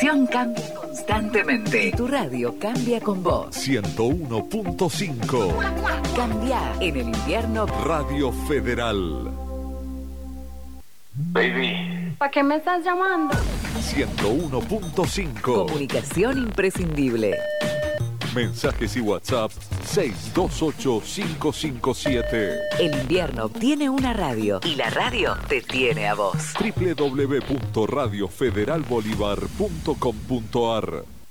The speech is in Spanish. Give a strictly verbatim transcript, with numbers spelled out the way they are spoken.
estación cambia constantemente. Y tu radio cambia con vos. ciento uno punto cinco. Cambia en el invierno. Radio Federal. Baby. ¿Para qué me estás llamando? ciento uno punto cinco. Comunicación imprescindible. Mensajes y WhatsApp seis dos ocho cinco cinco siete. El invierno tiene una radio y la radio te tiene a vos. doble u doble u doble u punto radio federal bolívar punto com punto a r